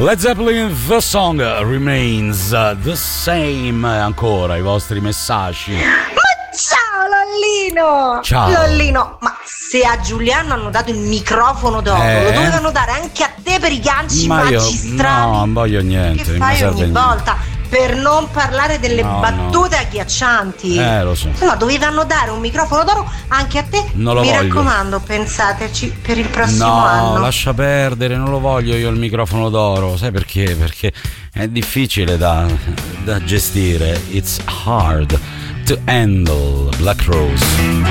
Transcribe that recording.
Led Zeppelin, the song remains the same. Ancora i vostri messaggi. Ciao Lollino! Ciao Lollino, ma se a Giuliano hanno dato il microfono d'oro, lo dovevano dare anche a te per i ganci magistrali. No, non voglio niente. Che fai ogni volta? Per non parlare delle battute agghiaccianti. Lo so. No, dovevano dare un microfono d'oro anche a te. Non lo Mi voglio. raccomando, pensateci per il prossimo anno. No, lascia perdere, non lo voglio io il microfono d'oro. Sai perché? Perché è difficile da gestire. It's hard to handle. Black Rose.